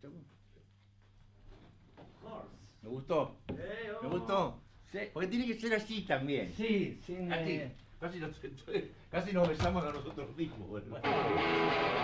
¿Me gustó? ¿Me gustó? Sí. Porque tiene que ser así también. Sí, sin... Así. Casi nos besamos a nosotros mismos. Bueno.